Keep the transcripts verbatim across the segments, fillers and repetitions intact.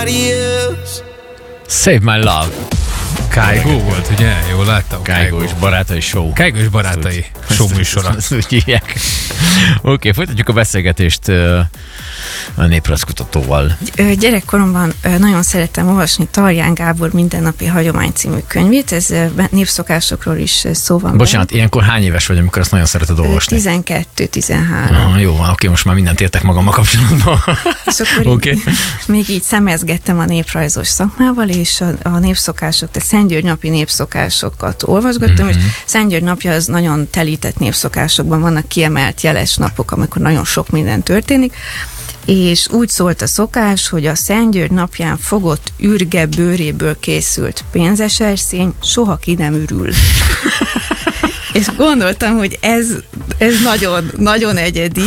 Save My Love. Kaigo volt, ugye? Jól láttam? Kaigo és barátai show. Kaigo és barátai show műsora. Ezt úgy hívják. Oké, okay, folytatjuk a beszélgetést a néprajzkutatóval. Gyerekkoromban nagyon szerettem olvasni Tarján Gábor Mindennapi Hagyomány című könyvét, ez népszokásokról is szó van. Bocsánat, benne. Ilyenkor hány éves vagy, amikor azt nagyon szereted olvasni? tizenkettő tizenhárom. Ah, jó, oké, okay, most már mindent értek magammal kapcsolatban. És akkor okay. még így szemezgettem a néprajzos szakmával, és a, a népszokások, tehát Szentgyörgy napi népszokásokat olvasgattam, mm-hmm. és Szentgyörgy napja az nagyon telített népszokásokban vannak kiemelt jeles napok, amikor nagyon sok minden történik, és úgy szólt a szokás, hogy a Szentgyörgy napján fogott ürge bőréből készült pénzeserszény soha ki nem ürül. És gondoltam, hogy ez, ez nagyon, nagyon egyedi,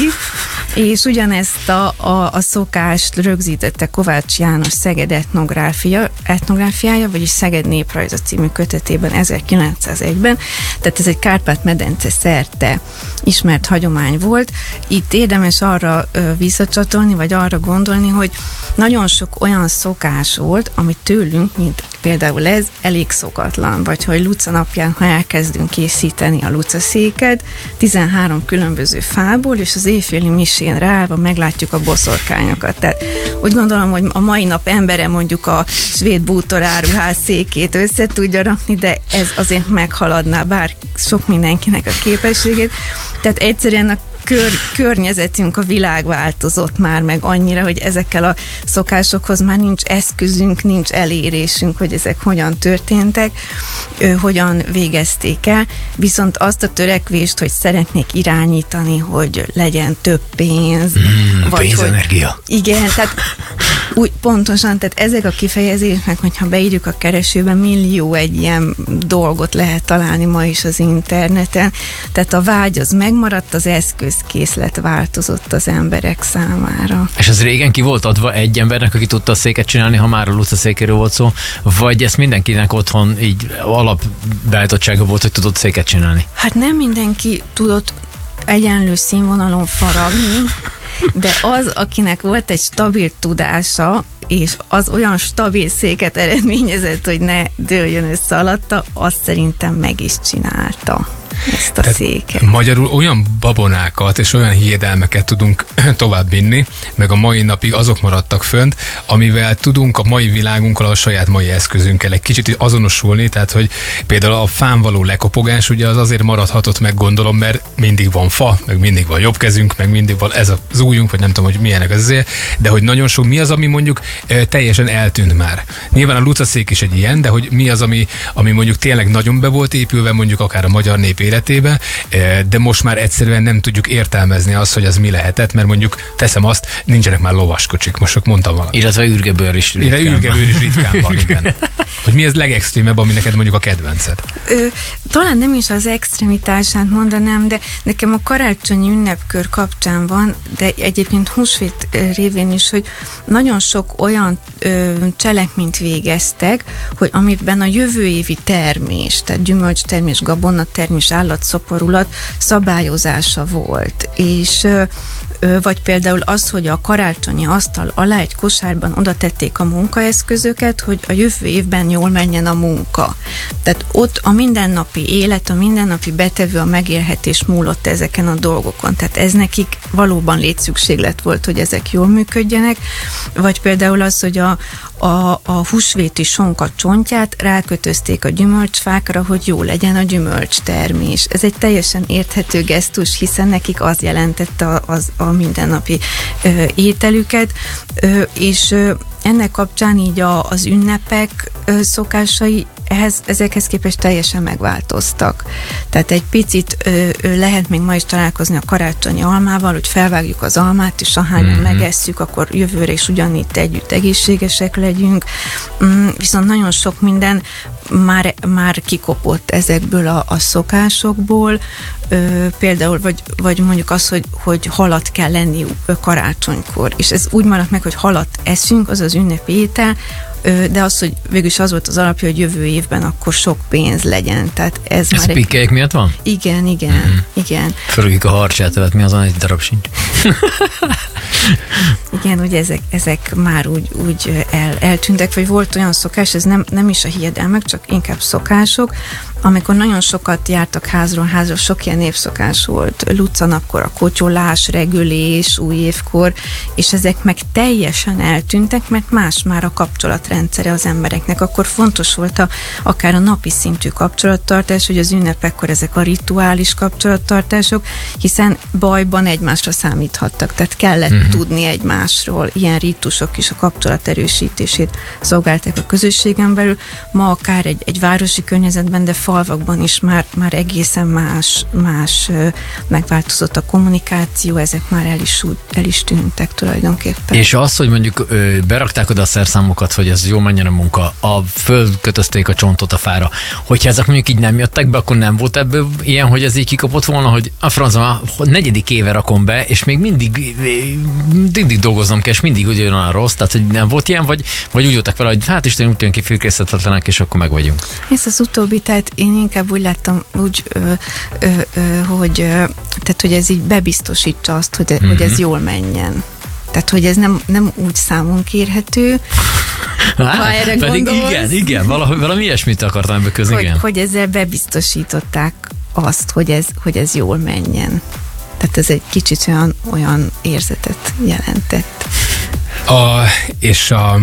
és ugyanezt a, a, a szokást rögzítette Kovács János Szeged etnográfia, etnográfiája, vagyis Szeged néprajza című kötetében ezerkilencszázegyben, tehát ez egy Kárpát-medence szerte ismert hagyomány volt. Itt érdemes arra ö, visszacsatolni, vagy arra gondolni, hogy nagyon sok olyan szokás volt, amit tőlünk, mint például ez, elég szokatlan, vagy hogy Luca napján, ha elkezdünk készíteni a lucaszéket, tizenhárom különböző fából, és az éjféli misén ráállva meglátjuk a boszorkányokat. Tehát úgy gondolom, hogy a mai nap embere mondjuk a svéd bútoráruház székét össze tudja rakni, de ez azért meghaladná bár sok mindenkinek a képességét. Tehát egyszerűen a Kör, környezetünk, a világ változott már meg annyira, hogy ezekkel a szokásokhoz már nincs eszközünk, nincs elérésünk, hogy ezek hogyan történtek, ö, hogyan végezték el, viszont azt a törekvést, hogy szeretnék irányítani, hogy legyen több pénz. Mm, vagy pénzenergia. Hogy, igen, tehát úgy pontosan, tehát ezek a kifejezések, hogyha beírjuk a keresőbe, millió egy ilyen dolgot lehet találni ma is az interneten, tehát a vágy az megmaradt, az eszköz készlet változott az emberek számára. És ez régen ki volt adva egy embernek, aki tudta a széket csinálni, ha már a lucaszékéről volt szó, vagy ez mindenkinek otthon így alapbeállítottsága volt, hogy tudott széket csinálni? Hát nem mindenki tudott egyenlő színvonalon faragni, de az, akinek volt egy stabil tudása, és az olyan stabil széket eredményezett, hogy ne dőljön össze alatta, azt szerintem meg is csinálta ezt a Tehát széket. Magyarul olyan babonákat és olyan hiedelmeket tudunk továbbvinni, meg a mai napig azok maradtak fönt, amivel tudunk a mai világunkkal, a saját mai eszközünkkel egy kicsit azonosulni, tehát hogy például a fán való lekopogás ugye az azért maradhatott meg, gondolom, mert mindig van fa, meg mindig van jobb kezünk, meg mindig van ez az ujjunk, vagy nem tudom, hogy milyenek az azért, de hogy nagyon sok, mi az, ami mondjuk e, teljesen eltűnt már. Nyilván a lucaszék is egy ilyen, de hogy mi az, ami, ami mondjuk tényleg nagyon be volt épülve, mondjuk akár a magyar nép életébe, de most már egyszerűen nem tudjuk értelmezni azt, hogy az mi lehetett, mert mondjuk teszem azt, nincsenek már lovaskocsik, most csak mondtam valamit. Illetve ürgebőr is ritkán van. Ürgebőr is ritkán van, igen. Hogy mi az legextrémebb, ami neked mondjuk a kedvenced? Ö, talán nem is az extremitását mondanám, de nekem a karácsonyi ünnepkör kapcsán van, de egyébként húsvét révén is, hogy nagyon sok olyan ö, cselekményt végeztek, hogy amiben a jövő évi termés, tehát gyümölcstermés, gabonatermés, állatszaporulat szabályozása volt. És vagy például az, hogy a karácsonyi asztal alá egy kosárban oda tették a munkaeszközöket, hogy a jövő évben jól menjen a munka. Tehát ott a mindennapi élet, a mindennapi betevő, a megélhetés múlott ezeken a dolgokon. Tehát ez nekik valóban létszükséglet volt, hogy ezek jól működjenek. Vagy például az, hogy a, a, a húsvéti sonka csontját rákötözték a gyümölcsfákra, hogy jó legyen a gyümölcstermés. Ez egy teljesen érthető gesztus, hiszen nekik az jelentette a, az, a mindennapi ö, ételüket, ö, és ö, ennek kapcsán így a, az ünnepek ö, szokásai ehhez, ezekhez képest teljesen megváltoztak. Tehát egy picit ö, ö, lehet még ma is találkozni a karácsonyi almával, hogy felvágjuk az almát, és ahányan mm-hmm. megesszük, akkor jövőre is ugyanitt együtt egészségesek legyünk. Mm, viszont nagyon sok minden már, már kikopott ezekből a, a szokásokból, Ö, például, vagy, vagy mondjuk az, hogy, hogy halat kell lenni karácsonykor, és ez úgy maradt meg, hogy halat eszünk, az az ünnepi étel, ö, de az, hogy végülis az volt az alapja, hogy jövő évben akkor sok pénz legyen. Tehát ez, ez már egy... pikkelyek miatt van? Igen, igen, mm-hmm. igen. Fölögik a harcsát, tehát mi azon egy darab sincs. Igen, ugye ezek, ezek már úgy, úgy el, eltűntek, vagy volt olyan szokás, ez nem, nem is a hiedelmek, csak inkább szokások, amikor nagyon sokat jártak házról házról, sok ilyen évszokás volt, Lucanapkor a kotyolás, regülés, új évkor, és ezek meg teljesen eltűntek, mert más már a kapcsolatrendszere az embereknek. Akkor fontos volt a, akár a napi szintű kapcsolattartás, hogy az ünnepekkor ezek a rituális kapcsolattartások, hiszen bajban egymásra számíthattak, tehát kellett uh-huh. tudni egymásról. Ilyen ritusok is a kapcsolat erősítését szolgálták a közösségen belül. Ma akár egy, egy városi környezetben, de falvakban is már, már egészen más, más megváltozott a kommunikáció, ezek már el is, el is tűntek tulajdonképpen. És az, hogy mondjuk ö, berakták oda a szerszámokat, hogy ez jól menjen a munka, a fölkötözték a csontot a fára, hogyha ezek mondjuk így nem jöttek be, akkor nem volt ebből ilyen, hogy ez így kikapott volna, hogy a francba a negyedik éve rakom be, és még mindig, mindig dolgoznom kell, és mindig ugyanolyan rossz, tehát hogy nem volt ilyen, vagy, vagy úgy jöttek vele, hogy hát Isten úgy tűnik ki félkészhetetlenek, és akkor meg vagyunk. Ez az utóbbi, tehát én inkább úgy láttam, úgy, ö, ö, ö, hogy, ö, tehát, hogy ez így bebiztosítsa azt, hogy, mm-hmm. hogy ez jól menjen. Tehát, hogy ez nem, nem úgy számon kérhető, hát, ha erre pedig gondolsz. Igen, igen, valami, valami ilyesmit akartam ebből közben, hogy, igen. hogy ezzel bebiztosították azt, hogy ez, hogy ez jól menjen. Tehát ez egy kicsit olyan, olyan érzetet jelentett. A, és a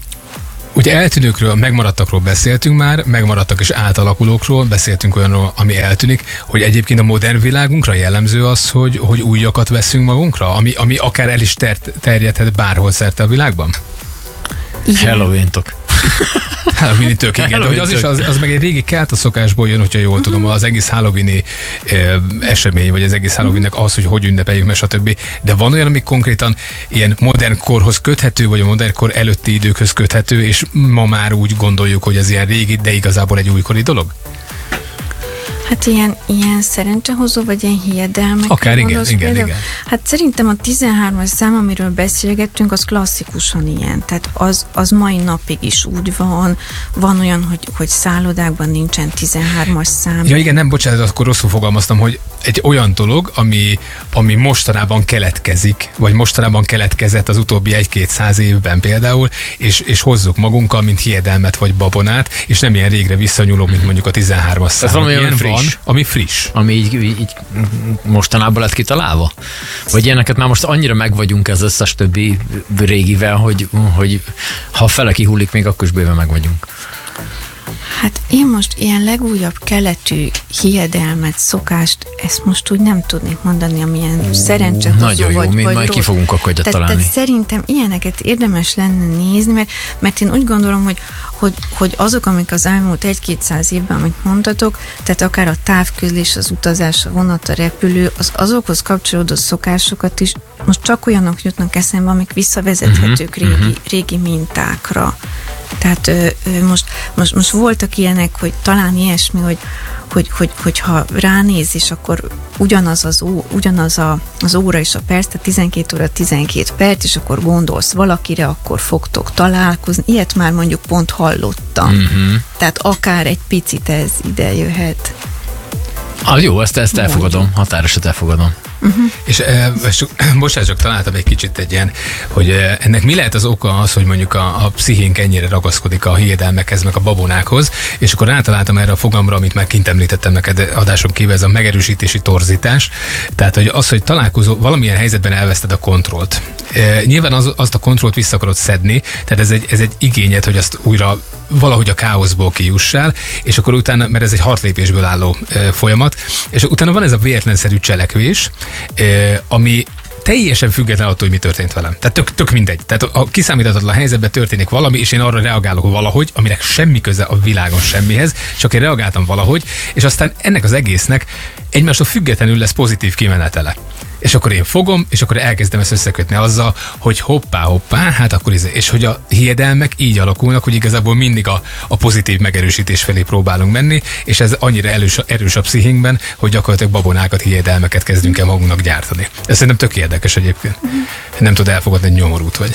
ugye eltűnőkről, megmaradtakról beszéltünk már, megmaradtak és átalakulókról, beszéltünk olyanról, ami eltűnik, hogy egyébként a modern világunkra jellemző az, hogy, hogy újakat veszünk magunkra, ami, ami akár el is ter- terjedhet bárhol szerte a világban? Halloween-tok. Halloween tök, igen, de hogy az, is, az, az meg egy régi kelta szokásból jön, hogyha jól tudom, az egész Halloweeni eh, esemény, vagy az egész Halloweennek az, hogy hogy ünnepeljük, meg stb. De van olyan, ami konkrétan ilyen modern korhoz köthető, vagy a modern kor előtti időkhöz köthető, és ma már úgy gondoljuk, hogy ez ilyen régi, de igazából egy újkori dolog? Hát ilyen, ilyen szerencsehozó, vagy ilyen hiedelmek. Akár igen, igen, igen. Hát szerintem a tizenhármas szám, amiről beszélgettünk, az klasszikusan ilyen. Tehát az, az mai napig is úgy van. Van olyan, hogy, hogy szállodákban nincsen tizenhármas szám. Ja igen, nem, bocsánat, akkor rosszul fogalmaztam, hogy egy olyan dolog, ami, ami mostanában keletkezik, vagy mostanában keletkezett az utóbbi egy-két száz évben például, és, és hozzuk magunkkal, mint hiedelmet vagy babonát, és nem ilyen régre visszanyúló, mint mondjuk a tizenhármas szám. Ez valami olyan friss. Van, ami friss. Ami így, így, így mostanában lett kitalálva? Vagy ilyeneket már most annyira megvagyunk az összes többi régivel, hogy, hogy ha fele kihullik, még akkor is bőven megvagyunk. Hát én most ilyen legújabb keletű hiedelmet, szokást, ezt most úgy nem tudnék mondani, amilyen szerencsehozó nagyon jó, vagy, mi vagy majd ki fogunk akkor egyet találni. Tehát szerintem ilyeneket érdemes lenne nézni, mert, mert én úgy gondolom, hogy, hogy, hogy azok, amik az elmúlt egy-kétszáz évben, amit mondtatok, tehát akár a távközlés, az utazás, a vonat, a repülő, az azokhoz kapcsolódó szokásokat is most csak olyanok jutnak eszembe, amik visszavezethetők uh-huh, régi, uh-huh. régi mintákra. Tehát ö, ö, most, most, most voltak ilyenek, hogy talán ilyesmi, hogy, hogy, hogy, hogyha ránéz, és akkor ugyanaz az, ó, ugyanaz a, az óra és a perc, tehát tizenkét óra, tizenkét perc, és akkor gondolsz valakire, akkor fogtok találkozni. Ilyet már mondjuk pont hallottam. Uh-huh. Tehát akár egy picit ez ide jöhet. Ah, jó, ezt, ezt elfogadom, határosan elfogadom. Uh-huh. És e, bocsánat, csak találtam egy kicsit egy ilyen, hogy e, ennek mi lehet az oka az, hogy mondjuk a, a pszichénk ennyire ragaszkodik a hiedelmekhez, meg a babonákhoz, és akkor rátaláltam erre a fogalomra, amit már kint említettem neked adáson kívül, ez a megerősítési torzítás. Tehát, hogy az, hogy találkozó, valamilyen helyzetben elveszted a kontrollt. E, nyilván az, azt a kontrollt vissza akarod szedni, tehát ez egy, ez egy igényed, hogy azt újra valahogy a káoszból kijussál, és akkor utána, mert ez egy hatlépésből álló e, folyamat, és utána van ez a véletlenszerű cselekvés, e, ami teljesen független attól, hogy mi történt velem. Tehát tök, tök mindegy. Tehát a kiszámíthatatlan helyzetben történik valami, és én arra reagálok valahogy, aminek semmi köze a világon semmihez, csak én reagáltam valahogy, és aztán ennek az egésznek egymástól függetlenül lesz pozitív kimenetele. És akkor én fogom, és akkor elkezdem ezt összekötni azzal, hogy hoppá, hoppá, hát akkor ez, és hogy a hiedelmek így alakulnak, hogy igazából mindig a, a pozitív megerősítés felé próbálunk menni, és ez annyira erős, erős a pszichénkben, hogy gyakorlatilag babonákat, hiedelmeket kezdünk el magunknak gyártani. Ez szerintem tök érdekes egyébként. Nem tud elfogadni, hogy nyomorút vagy.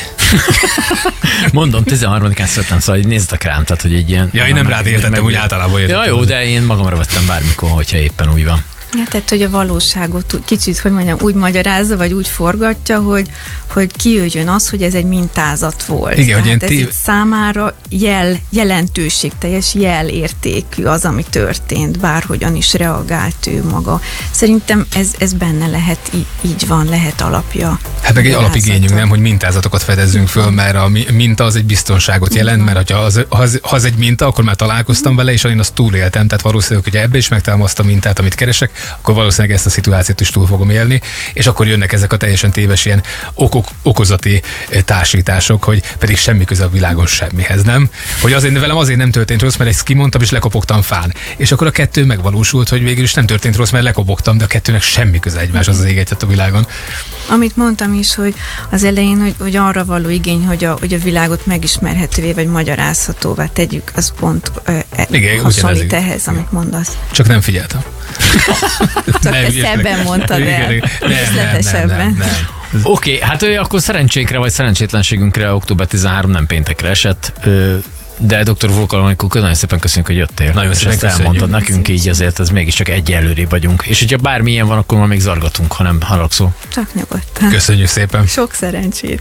Mondom, tizenharmadikán születtem, szóval nézzetek rám, tehát hogy egy ilyen... Ja, én nem rád értettem, úgy általában értettem. Ja, jó, de én magamra vettem bármikor, hogyha éppen úgy van. Ja, tehát, hogy a valóságot kicsit, hogy mondjam, úgy magyarázza, vagy úgy forgatja, hogy, hogy kijöjjön az, hogy ez egy mintázat volt. Igen, tehát hogy ez tév... számára jel, jelentőségteljes jelértékű az, ami történt, bárhogyan is reagált ő maga. Szerintem ez, ez benne lehet, így, így van, lehet alapja. Hát meg egy alapigényünk, nem, hogy mintázatokat fedezzünk föl, mert a minta az egy biztonságot jelent, mert ha az, az, az egy minta, akkor már találkoztam vele, és én azt túléltem, tehát valószínűleg, hogy ebbe is megtalálom azt a mintát, amit keresek, akkor valószínűleg ezt a szituációt is túl fogom élni, és akkor jönnek ezek a teljesen téves ilyen okok, okozati társítások, hogy pedig semmi köze a világon semmihez, nem? Hogy azért velem azért nem történt rossz, mert ezt kimondtam, és lekopogtam fán. És akkor a kettő megvalósult, hogy végül is nem történt rossz, mert lekopogtam, de a kettőnek semmi köze egymás, az az ég egyet a világon. Amit mondtam is, hogy az elején, hogy, hogy arra való igény, hogy a, hogy a világot megismerhetővé, vagy magyarázhatóvá tegyük, az pont ö, igen, hasonlít ehhez, amit mondasz. Csak nem figyeltem. Csak ezt ebben mondtad el. Részletesebben. Oké, okay, hát akkor szerencsékre vagy szerencsétlenségünkre október tizenharmadika nem péntekre esett, de doktor Volkal, amikor nagyon szépen köszönjük, hogy jöttél. Nagyon szépen ezt elmondtad nekünk, így azért ez mégiscsak egy előrébb vagyunk. És hogyha bármilyen van, akkor már még zargatunk, ha nem haragszol. Csak nyugodtan. Köszönjük szépen. Sok szerencsét.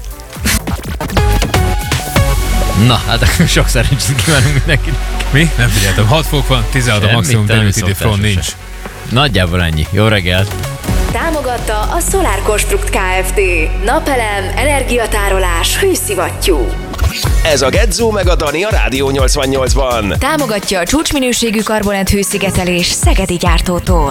Na, hát akkor sok szerencsét kívánunk mindenkinek. Mi? Nem figyeltem. hat fok van, tizenhat a maximum, de idő front nincs. Nagyjából ennyi. Jó reggelt! Támogatta a Solar Construct Kft. Napelem, energiatárolás, hőszivattyú. Ez a Gedzó meg a Dani a Rádió nyolcvannyolcban. Támogatja a csúcsminőségű karbonát hőszigetelés Szegedi gyártótól.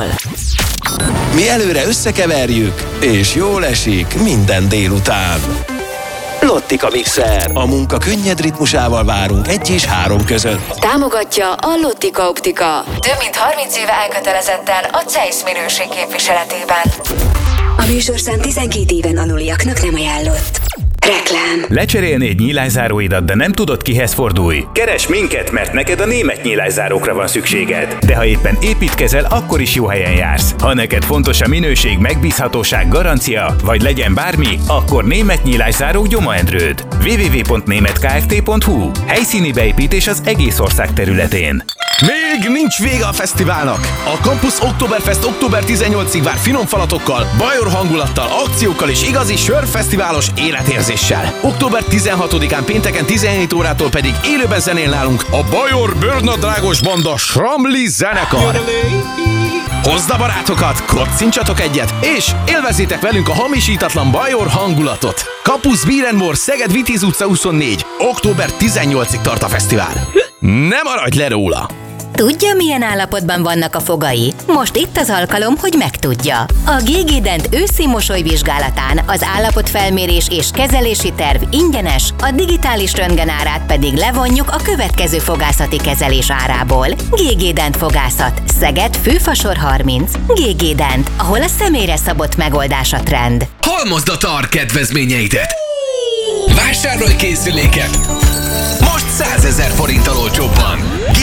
Mi előre összekeverjük, és jól esik minden délután. Lottika Mixer. A munka könnyed ritmusával várunk egy és három között. Támogatja a Lottika Optika. Több mint harminc éve elkötelezetten a Zeiss minőség képviseletében. A műsorszám tizenkét éven aluliaknak nem ajánlott. Reklám. Lecserélnéd nyílászáróidat, de nem tudod, kihez fordulj? Keresd minket, mert neked a német nyílászárókra van szükséged. De ha éppen építkezel, akkor is jó helyen jársz. Ha neked fontos a minőség, megbízhatóság, garancia, vagy legyen bármi, akkor Német Nyílászárók Gyoma-Endrőd. double-u double-u double-u pont német kft pont hu. Helyszíni beépítés az egész ország területén. Még nincs vége a fesztiválnak! A Campus Oktoberfest október tizennyolcadikáig vár finom falatokkal, bajor hangulattal, akciókkal és igazi sörfesztiválos életérzéssel. október tizenhatodikán pénteken tizenhét órától pedig élőben zenél nálunk a Bajor Bőrnadrágos Banda Sramli zenekar. Hozd a barátokat, kocincsatok egyet, és élvezzétek velünk a hamisítatlan bajor hangulatot. Campus Beer and More, Szeged Vitéz utca huszonnégy. október tizennyolcadikáig tart a fesztivál. Ne maradj le róla! Tudja, milyen állapotban vannak a fogai? Most itt az alkalom, hogy megtudja. A gé gé Dent őszi mosolyvizsgálatán az állapotfelmérés és kezelési terv ingyenes, a digitális röntgen árát pedig levonjuk a következő fogászati kezelés árából. gé gé Dent fogászat, Szeged, Főfasor harminc. gé gé Dent, ahol a személyre szabott megoldás a trend. Halmozd a tar kedvezményeidet! Vásárolj készüléket! Most százezer forinttal olcsóbban! gé